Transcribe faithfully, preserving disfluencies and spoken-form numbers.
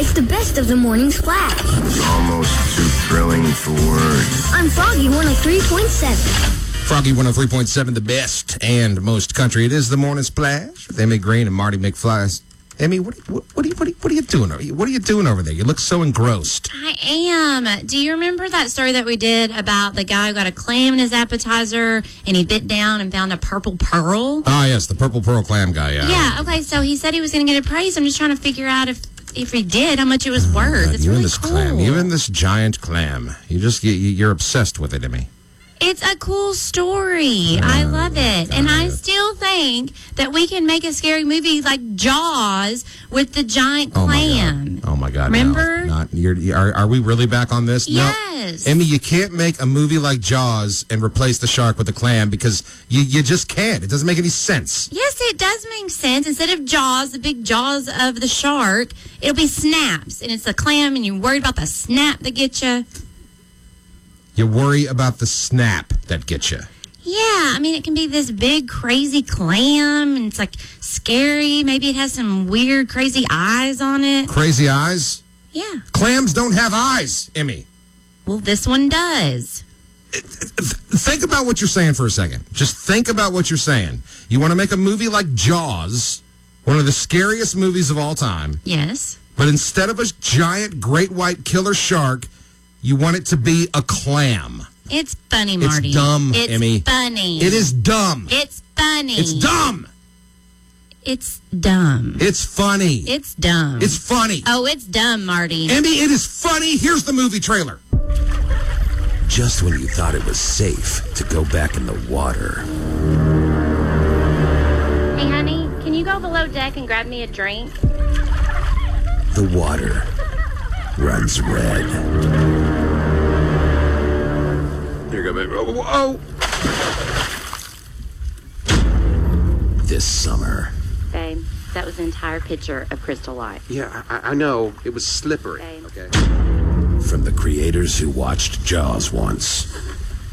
It's the best of the morning splash. It's almost too thrilling for words. I'm Froggy one oh three point seven. Froggy one oh three point seven, the best and most country. It is the morning splash with Emmy Green and Marty McFly. Emmy, what, what, what, are you, what, are you, what are you doing? What are you doing over there? You look so engrossed. I am. Do you remember that story that we did about the guy who got a clam in his appetizer and he bit down and found a purple pearl? Ah, yes, the purple pearl clam guy, yeah. Yeah, okay, so he said he was going to get it appraised. I'm just trying to figure out if if he did, how much it was worth. God, it's you really and this cool. clam, you and this giant clam. You just, you, you're obsessed with it, Emmy. It's a cool story. Oh, I love it. And I still think that we can make a scary movie like Jaws with the giant oh clam. My God. Oh, my God. Remember? No, not, you're, are, are we really back on this? Yes. No. Emmy, you can't make a movie like Jaws and replace the shark with the clam because you, you just can't. It doesn't make any sense. Yes, it does make sense. Instead of Jaws, the big jaws of the shark, it'll be snaps. And it's a clam, and you're worried about the snap that gets you. You worry about the snap that gets you. Yeah, I mean, it can be this big, crazy clam, and it's, like, scary. Maybe it has some weird, crazy eyes on it. Crazy eyes? Yeah. Clams don't have eyes, Emmy. Well, this one does. Think about what you're saying for a second. Just think about what you're saying. You want to make a movie like Jaws, one of the scariest movies of all time. Yes. But instead of a giant great white killer shark, you want it to be a clam. It's funny, Marty. It's dumb, it's Emmy. It's funny. It is dumb. It's funny. It's dumb. It's dumb. It's funny. It's dumb. It's funny. Oh, it's dumb, Marty. Emmy, it is funny. Here's the movie trailer. Just when you thought it was safe to go back in the water. Hey, honey, can you go below deck and grab me a drink? The water runs red. Here you go, baby. Oh, oh. This summer. Babe, that was an entire pitcher of Crystal Light. Yeah, I, I know. It was slippery. Babe. Okay. From the creators who watched Jaws once.